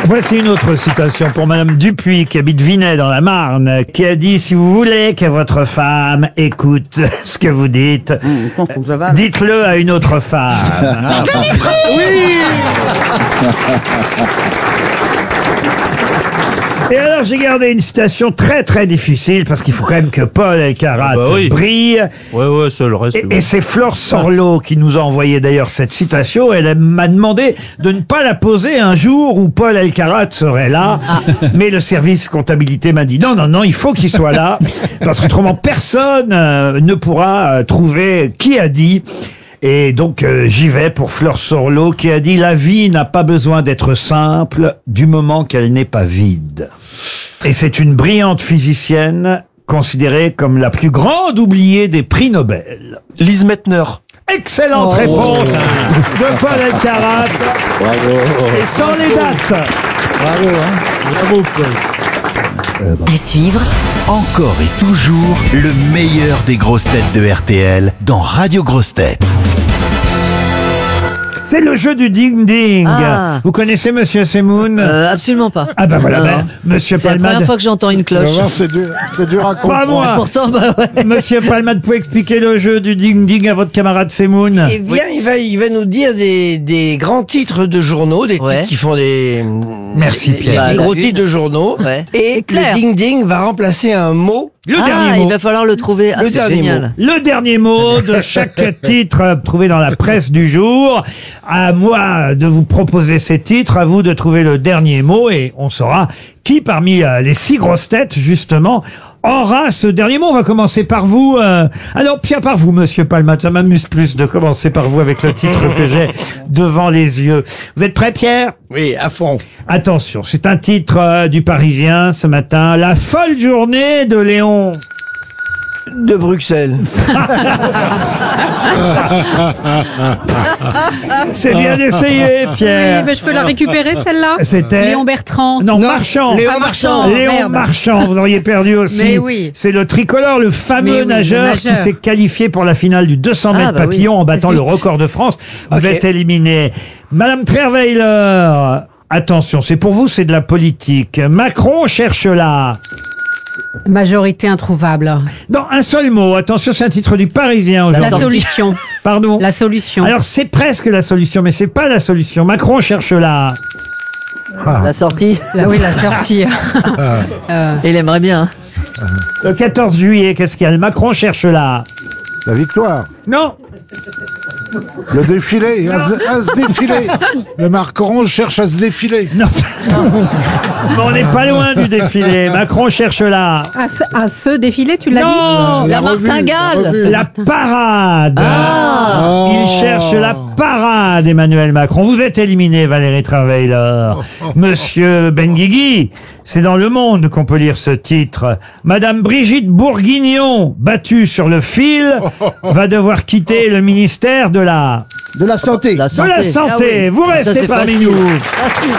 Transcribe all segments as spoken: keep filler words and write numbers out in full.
Voici une autre citation pour Madame Dupuis, qui habite Vinay dans la Marne, qui a dit « Si vous voulez que votre femme écoute ce que vous dites, Mmh, faut que ça va. dites-le à une autre femme. » Oui. Et alors j'ai gardé une citation très très difficile, parce qu'il faut quand même que Paul Elkarat Ah bah oui. brille. Ouais, ouais, ça, le reste. Et, et c'est Flore Sorlo qui nous a envoyé d'ailleurs cette citation. Elle m'a demandé de ne pas la poser un jour où Paul Elkarat serait là. Mais le service comptabilité m'a dit non, non, non, il faut qu'il soit là. Parce qu'autrement, personne euh, ne pourra euh, trouver qui a dit. Et donc euh, j'y vais pour Flore Sorlo qui a dit « La vie n'a pas besoin d'être simple du moment qu'elle n'est pas vide ». Et c'est une brillante physicienne considérée comme la plus grande oubliée des prix Nobel. Lise Meitner. Excellente Oh. réponse de Paul Elkarat. Et sans les dates. Bravo, hein. Bravo, Paul. À suivre, Encore et toujours le meilleur des grosses têtes de R T L dans Radio Grosses Têtes. C'est le jeu du ding-ding. Ah. Vous connaissez Monsieur Semoun? Euh, absolument pas. Ah bah voilà, Non, ben, non. Monsieur C'est la Palmade. première fois que j'entends une cloche. C'est dur, c'est dur à Pas comprendre. moi. Pourtant, bah ouais. Monsieur Palmade, pouvez expliquer le jeu du ding-ding à votre camarade Semoun? Eh bien, il va, il va nous dire des, des grands titres de journaux, des Ouais. titres qui font des, Merci, des- Pierre. des Bah, gros la titres une. de journaux. Ouais. Et clair. le ding-ding va remplacer un mot. Le ah, dernier il mot. va falloir le trouver. Ah, Le c'est dernier génial. Le dernier mot de chaque titre euh, trouvé dans la presse du jour. À moi de vous proposer ces titres, à vous de trouver le dernier mot et on saura qui parmi euh, les six grosses têtes, justement, aura ce dernier mot. On va commencer par vous. Euh... Alors, Pierre, par vous, Monsieur Palmade. Ça m'amuse plus de commencer par vous avec le titre que j'ai devant les yeux. Vous êtes prêt, Pierre? Oui, à fond. Attention, c'est un titre euh, du Parisien ce matin. La folle journée de Léon. De Bruxelles. C'est bien essayé, Pierre. Oui, ben je peux la récupérer celle-là. C'était Léon Bertrand. Non, Marchand. Léon Ah, Marchand. Léon merde. Marchand, vous auriez perdu aussi. Mais oui. C'est le tricolore, le fameux Mais oui, le nageur, qui nageur. s'est qualifié pour la finale du deux cents mètres Ah, bah oui. papillon en battant le Zut. record de France. Vous Ok. êtes éliminé. Madame Trierweiler, attention, c'est pour vous, c'est de la politique. Macron cherche là. Majorité introuvable. Non, un seul mot. Attention, c'est un titre du Parisien La aujourd'hui. solution. Pardon. La solution. Alors, c'est presque la solution, mais c'est pas la solution. Macron cherche là. La sortie. Ah oui, la sortie. Euh, Il aimerait bien. hein. Le quatorze juillet, qu'est-ce qu'il y a? Le Macron cherche là. La victoire. Non. Le défilé, à se, à se défiler. Le Macron cherche à se défiler. Non. Mais on n'est pas loin du défilé. Macron cherche là. à, ce, à ce défilé, tu l'as Non. La revue, martingale. la revue. La parade. Ah. Oh. Il cherche la parade, Emmanuel Macron. Vous êtes éliminé, Valérie Trierweiler. Monsieur Benguigui, c'est dans Le Monde qu'on peut lire ce titre. Madame Brigitte Bourguignon, battue sur le fil, va devoir quitter le ministère de la... De la santé. La De santé. la santé. Ah oui. Vous Ça, restez c'est parmi facile. nous. Facile.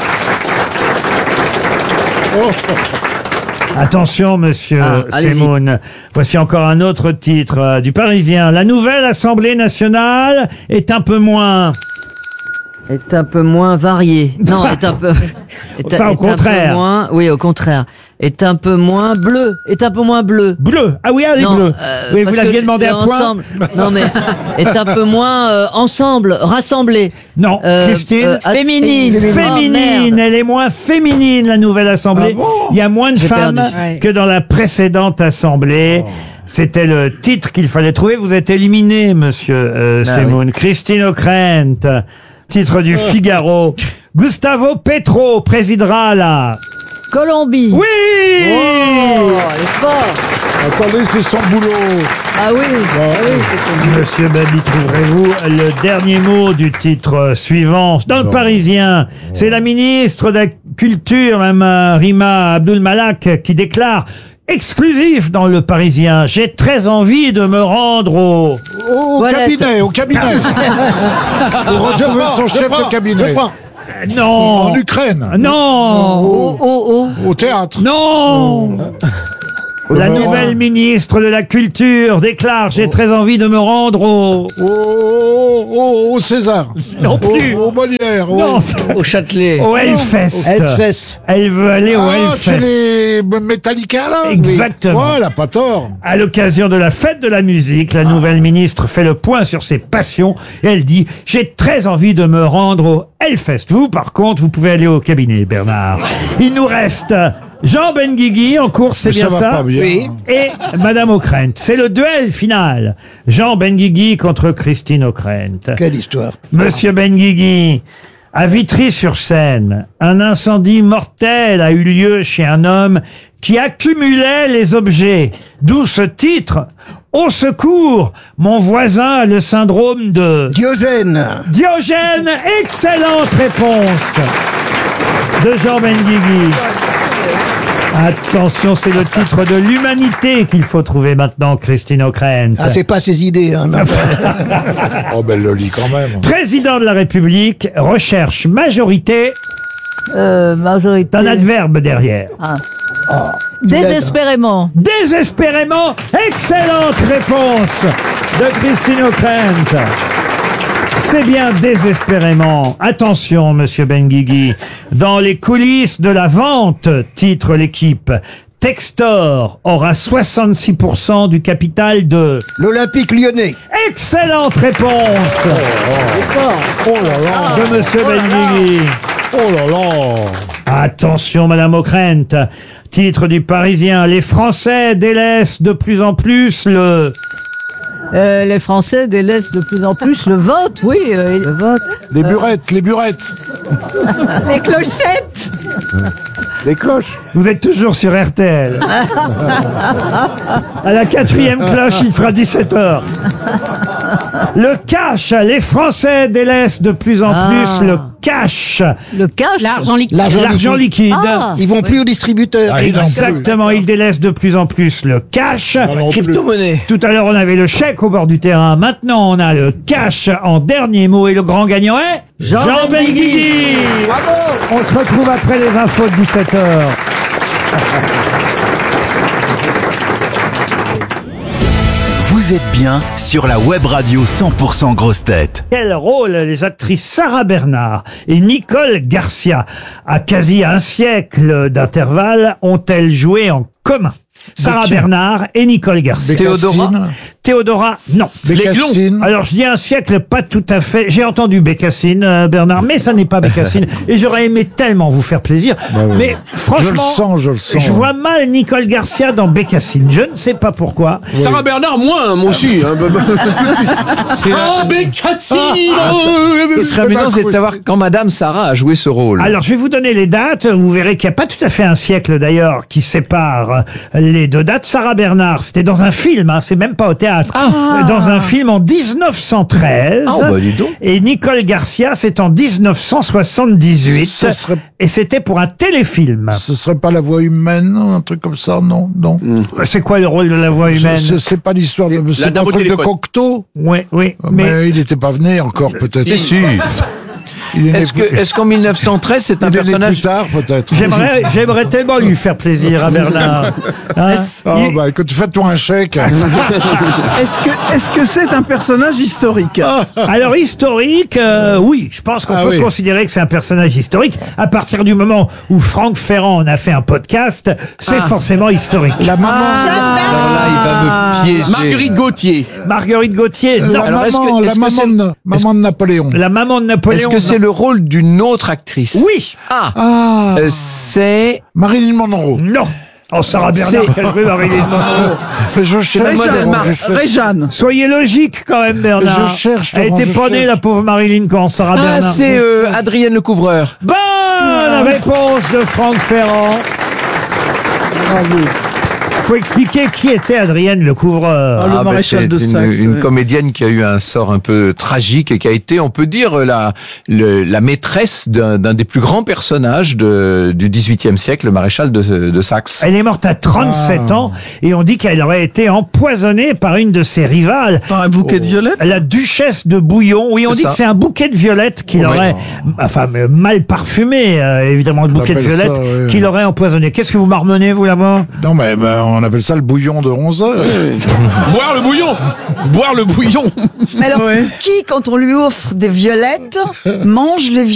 Attention, monsieur Ah, allez-y. Semoun. Voici encore un autre titre euh, du Parisien. La nouvelle Assemblée nationale est un peu moins... Est un peu moins varié. Non, est un peu. Est, Ça, au est contraire. Un peu moins, oui, au contraire. Est un peu moins bleu. Est un peu moins bleu. Bleu. Ah oui, elle est Non, bleue. euh, Oui, vous parce l'aviez que demandé à point. ensemble. Non, mais est un peu moins euh, ensemble, rassemblé. Non, Euh, Christine. euh, as- Féminine. Oh, Féminine, merde. elle est moins féminine, la nouvelle Assemblée. Ah bon Il y a moins de J'ai femmes perdu. Ouais. que dans la précédente Assemblée. C'était le titre qu'il fallait trouver. Vous êtes éliminé, monsieur euh, Ah Semoun. Christine O'Krent, titre du Figaro. Gustavo Petro présidera la... Colombie. Oui Oh, elle est fort. Attendez, c'est son boulot. Ah oui. Ah oui. Monsieur Babi, trouverez-vous le dernier mot du titre euh, suivant dans le Parisien? C'est la ministre de la Culture, Mme euh, Rima Abdul-Malak, qui déclare exclusif dans le Parisien: j'ai très envie de me rendre au... Au Toilette. cabinet, au cabinet. Pour retrouver son chef de cabinet. Euh, Non. En Ukraine. Non. Oh, oh, oh. Au théâtre. Non. La Le nouvelle Véran. ministre de la Culture déclare « J'ai très envie de me rendre au... Oh, oh, oh, oh, César. Non plus. Au, au Molière. au- Non, Au Châtelet. au Hellfest. Hellfest. Elle veut aller au Ah, chez Hellfest. les Metallica, là. Exactement. Oui. Ouais, elle a pas tort. À l'occasion de la fête de la musique, la nouvelle ministre fait le point sur ses passions et elle dit « J'ai très envie de me rendre au Hellfest. » Vous, par contre, vous pouvez aller au cabinet, Bernard. Il nous reste Jean Benguigui en course, c'est Mais bien ça va ça pas bien. Oui. Et Madame Ockrent. C'est le duel final. Jean Benguigui contre Christine Ockrent. Quelle histoire. Monsieur Benguigui, à Vitry-sur-Seine, un incendie mortel a eu lieu chez un homme qui accumulait les objets. D'où ce titre. Au secours, mon voisin a le syndrome de... Diogène. Diogène, excellente réponse de Jean Benguigui. Attention, c'est le titre de l'humanité qu'il faut trouver maintenant, Christine Ockrent. Ah, c'est pas ses idées, hein. mais enfin. Oh, ben, elle le lit quand même. Président de la République recherche majorité Euh, majorité. d'un adverbe derrière. Désespérément. Désespérément, excellente réponse de Christine Ockrent. C'est bien désespérément. Attention, monsieur Benguigui. Dans les coulisses de la vente, titre l'équipe, Textor aura soixante-six pour cent du capital de... L'Olympique lyonnais. Excellente réponse Oh là là. de monsieur Benguigui. Oh là là. Attention, madame Ockrent. Titre du Parisien. Les Français délaissent de plus en plus le... Euh, les Français délaissent de plus en plus le vote, oui. euh, le vote. Les burettes, les burettes. Les clochettes. Les cloches. Vous êtes toujours sur R T L. À la quatrième cloche, il sera dix-sept heures. Le cash. Les Français délaissent de plus en Ah. plus le cash. Le cash. L'argent liquide. L'argent L'argent liquide. Ah. Ils vont plus au distributeur. Ah, ils n'en Exactement, ils délaissent de plus en plus le cash. Non, non plus. Crypto-monnaie. Tout à l'heure, on avait le chèque au bord du terrain. Maintenant, on a le cash en dernier mot. Et le grand gagnant est... Jean Benguigui. On se retrouve après les infos de dix-sept heures. Vous êtes bien sur la web radio cent pour cent Grosses Têtes. Quel rôle les actrices Sarah Bernard et Nicole Garcia, à quasi un siècle d'intervalle, ont-elles joué en commun? Sarah qui Bernard et Nicole Garcia. Bécassine. Théodora, non. Bécassine. Alors je dis un siècle, pas tout à fait. J'ai entendu Bécassine, euh, Bernard, mais ça n'est pas Bécassine. Et j'aurais aimé tellement vous faire plaisir. Bah oui. Mais franchement, Je le sens, je le sens. je vois mal Nicole Garcia dans Bécassine. Je ne sais pas pourquoi. Sarah Bernard, moins, moi aussi. Hein. Ah, Bécassine. Ce qui serait amusant, c'est de savoir quand Madame Sarah a joué ce rôle. Alors, je vais vous donner les dates. Vous verrez qu'il n'y a pas tout à fait un siècle, d'ailleurs, qui sépare euh, les deux dates. Sarah Bernard, c'était dans un film, hein, c'est même pas au théâtre. Euh, Dans un film en dix-neuf cent treize. Ah, bah, dis donc. Et Nicole Garcia, c'est en dix-neuf cent soixante-dix-huit. Ce serait- Et c'était pour un téléfilm. Ce serait pas la voix humaine, un truc comme ça, non, non. C'est quoi le rôle de la voix humaine? C'est- C'est pas l'histoire de. C'est pas dame un au truc de téléphone. Cocteau. Oui, oui. Mais, Mais il n'était pas venu encore, peut-être. Si, si. Il est né Est-ce que, plus- est-ce qu'en mille neuf cent treize, c'est un il est né personnage plus tard, peut-être. j'aimerais, j'aimerais tellement lui faire plaisir à Bernard. Hein? Oh, Il- bah, écoute, fais-toi un chèque. Est-ce que est-ce que c'est un personnage historique? Alors historique, euh, oui, je pense qu'on Ah peut oui. considérer que c'est un personnage historique. À partir du moment où Franck Ferrand en a fait un podcast, c'est Ah. forcément historique. La maman, Alors là, il va me piéger. Marguerite Gauthier. Marguerite Gauthier, non. la Alors, est-ce que- maman, la est-ce que maman, c'est- de, maman de Napoléon. La maman de Napoléon. Est-ce que c'est le rôle d'une autre actrice? Oui. Ah, Ah, euh, c'est Marilyn Monroe. Non. Oh, Sarah Bernard, C'est- quelle rue Marilyn Monroe. Je cherche. Mademoiselle Bon, Mar- je cherche. Réjeanne. Soyez logique quand même, Bernard. Je cherche, Elle Laurent, était je pas née, cherche. la pauvre Marilyn, quand Sarah Ah, Bernard. c'est euh, Adrienne le Couvreur. Bonne réponse de Franck Ferrand. Faut expliquer qui était Adrienne le couvreur. Ah, le bah, maréchal c'est de une, Saxe, une ouais. comédienne qui a eu un sort un peu tragique et qui a été, on peut dire, la, le- la maîtresse d'un d'un des plus grands personnages de, du dix-huitième siècle, le maréchal de, de Saxe. Elle est morte à trente-sept Ah. ans et on dit qu'elle aurait été empoisonnée par une de ses rivales, Par un bouquet de violettes? la duchesse de Bouillon. Oui, on C'est dit ça. que c'est un bouquet de violettes qu'il Oui. aurait, enfin euh, mal parfumé, euh, évidemment, le bouquet de appelle ça, violettes oui. qu'il aurait empoisonné. Qu'est-ce que vous marmonnez, vous, là-bas? Non, mais ben, on appelle ça le bouillon de onze heures. Boire le bouillon. Boire le bouillon. Mais alors, qui, quand on lui offre des violettes, mange les violettes?